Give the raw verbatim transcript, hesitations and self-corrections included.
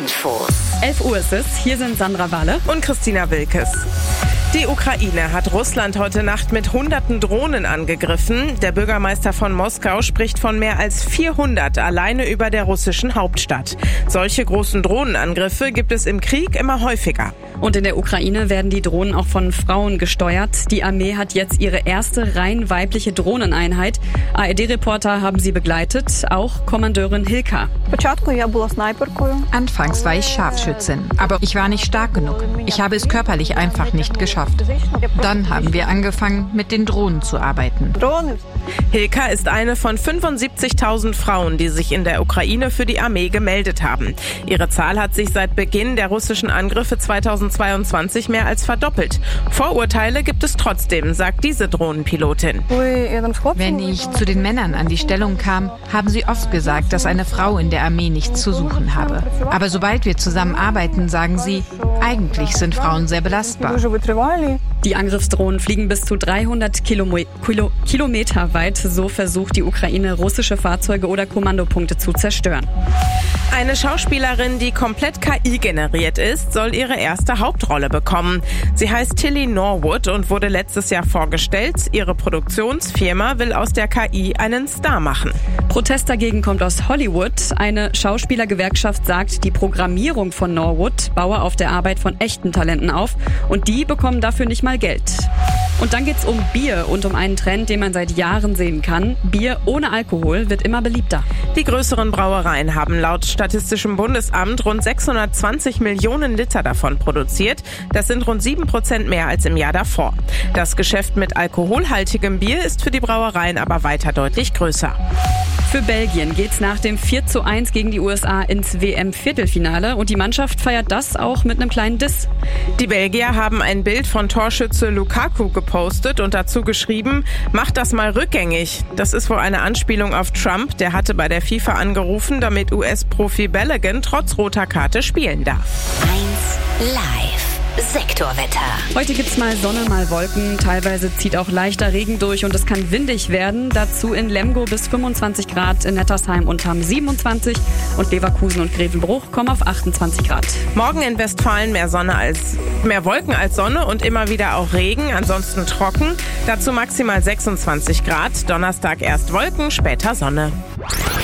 Infos. elf Uhr ist es. Hier sind Sandra Walle und Christina Wilkes. Die Ukraine hat Russland heute Nacht mit hunderten Drohnen angegriffen. Der Bürgermeister von Moskau spricht von mehr als vierhundert alleine über der russischen Hauptstadt. Solche großen Drohnenangriffe gibt es im Krieg immer häufiger. Und in der Ukraine werden die Drohnen auch von Frauen gesteuert. Die Armee hat jetzt ihre erste rein weibliche Drohneneinheit. A R D-Reporter haben sie begleitet, auch Kommandeurin Hilka. Anfangs war ich Scharfschützin, aber ich war nicht stark genug. Ich habe es körperlich einfach nicht geschafft. Dann haben wir angefangen, mit den Drohnen zu arbeiten. Hilka ist eine von fünfundsiebzigtausend Frauen, die sich in der Ukraine für die Armee gemeldet haben. Ihre Zahl hat sich seit Beginn der russischen Angriffe zweitausendzweiundzwanzig mehr als verdoppelt. Vorurteile gibt es trotzdem, sagt diese Drohnenpilotin. Wenn ich zu den Männern an die Stellung kam, haben sie oft gesagt, dass eine Frau in der Armee nichts zu suchen habe. Aber sobald wir zusammen arbeiten, sagen sie, eigentlich sind Frauen sehr belastbar. Die Angriffsdrohnen fliegen bis zu dreihundert Kilome- Kilo- Kilometer weit. So versucht die Ukraine, russische Fahrzeuge oder Kommandopunkte zu zerstören. Eine Schauspielerin, die komplett K I generiert ist, soll ihre erste Hauptrolle bekommen. Sie heißt Tilly Norwood und wurde letztes Jahr vorgestellt. Ihre Produktionsfirma will aus der K I einen Star machen. Protest dagegen kommt aus Hollywood. Eine Schauspielergewerkschaft sagt, die Programmierung von Norwood baue auf der Arbeit von echten Talenten auf und die bekommen dafür nicht mal Geld. Und dann geht's um Bier und um einen Trend, den man seit Jahren sehen kann. Bier ohne Alkohol wird immer beliebter. Die größeren Brauereien haben laut Statistischem Bundesamt rund sechshundertzwanzig Millionen Liter davon produziert. Das sind rund sieben Prozent mehr als im Jahr davor. Das Geschäft mit alkoholhaltigem Bier ist für die Brauereien aber weiter deutlich größer. Für Belgien geht's nach dem vier zu eins gegen die U S A ins W M-Viertelfinale und die Mannschaft feiert das auch mit einem kleinen Diss. Die Belgier haben ein Bild von Torschütze Lukaku gepostet und dazu geschrieben, macht das mal rückgängig. Das ist wohl eine Anspielung auf Trump, der hatte bei der FIFA angerufen, damit U S-Profi Balogun trotz roter Karte spielen darf. eins Live. Sektorwetter. Heute gibt's mal Sonne, mal Wolken. Teilweise zieht auch leichter Regen durch und es kann windig werden. Dazu in Lemgo bis fünfundzwanzig Grad, in Nettersheim und Hamm siebenundzwanzig und Leverkusen und Grevenbruch kommen auf achtundzwanzig Grad. Morgen in Westfalen mehr Sonne als mehr Wolken als Sonne und immer wieder auch Regen, ansonsten trocken. Dazu maximal sechsundzwanzig Grad. Donnerstag erst Wolken, später Sonne.